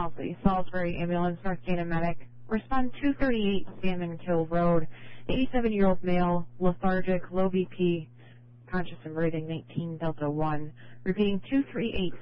Wellesley, Salisbury Ambulance, North Dana Medic. Respond 238 Salmon Kill Road. 87-year-old male, lethargic, low BP, conscious and breathing, 19 Delta 1. Repeating 238